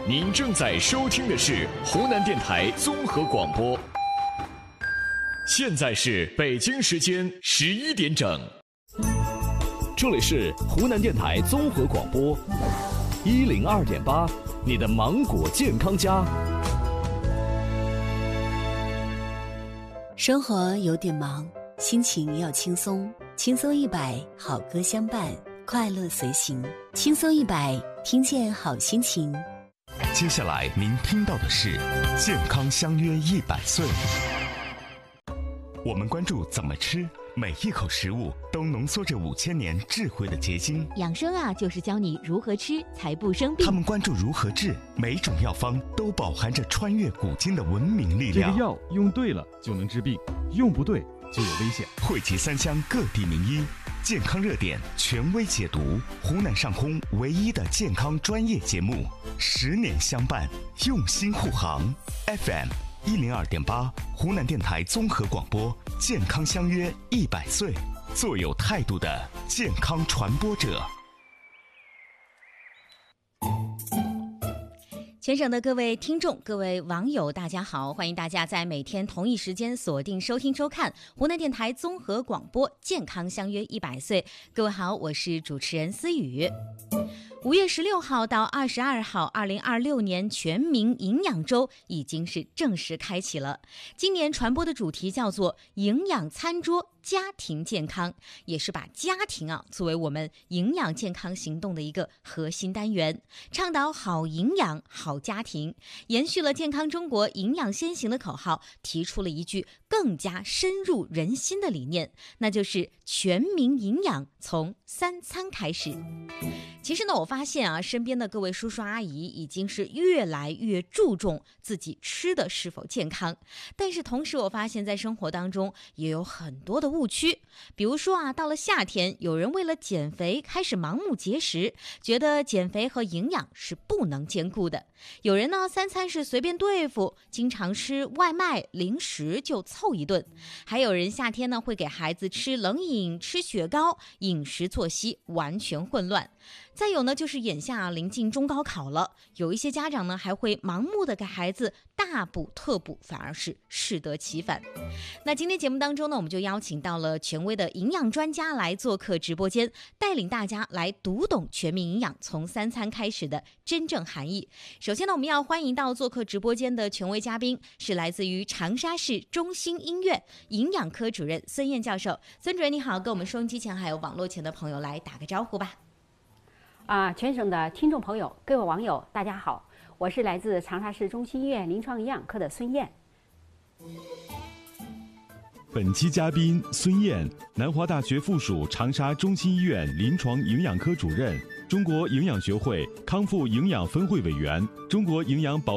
您正在收听的是湖南电台综合广播。现在是北京时间11点整， 这里是湖南电台综合广播102.8，你的芒果健康家。 生活有点忙，心情要轻松，轻松100，好歌相伴，快乐随行。轻松100，听见好心情。 接下来您听到的是健康相约100岁。我们关注怎么吃，每一口食物都浓缩着5000年智慧的结晶。 养生啊，就是教你如何吃才不生病。 他们关注如何治，每种药方都饱含着穿越古今的文明力量。 这个药用对了就能治病，用不对就有危险。 汇集3乡各地名医，健康热点权威解读，湖南上空唯一的健康专业节目，10年相伴，用心护航。FM 102.8，湖南电台综合广播，健康相约100岁，做有态度的健康传播者。 全省的各位听众、各位网友，大家好！欢迎大家在每天同一时间锁定收听收看湖南电台综合广播《健康相约100岁》。各位好，我是主持人思雨。5月16号到22号，2026年全民营养周已经是正式开启了。今年传播的主题叫做“营养餐桌家庭健康”，也是把家庭作为我们营养健康行动的一个核心单元，倡导好营养、好家庭，延续了健康中国营养先行的口号，提出了一句更加深入人心的理念，那就是全民营养从3餐开始。其实呢，我发现身边的各位叔叔阿姨已经是越来越注重自己吃的是否健康，但是同时我发现在生活当中也有很多的误区。比如说到了夏天，有人为了减肥开始盲目节食，觉得减肥和营养是不能兼顾的。有人呢3餐是随便对付，经常吃外卖零食就凑一顿。还有人夏天呢会给孩子吃冷饮、吃雪糕，饮食作息完全混乱。再有呢，就是眼下临近中高考了，有一些家长呢还会盲目的给孩子大补特补，反而是适得其反。那今天节目当中呢，我们就邀请到了权威的营养专家来做客直播间，带领大家来读懂全民营养从3餐开始的真正含义。首先呢，我们要欢迎到做客直播间的权威嘉宾，是来自于长沙市中心医院营养科主任孙燕教授。孙主任你好，跟我们收音机前还有网络前的朋友来打个招呼吧。 全省的听众朋友、各位网友，大家好，我是来自长沙市中心医院临床营养科的孙燕。 本期嘉宾孙燕，南华大学附属长沙中心医院临床营养科主任，中国营养学会康复营养分会委员，中国营养保